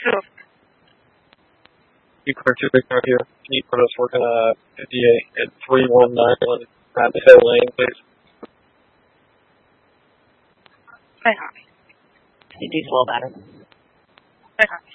You clear 2 big car here. Can you put us working 58 at 3191 Rapid Lane, please? Hi. You do a little better. Hi.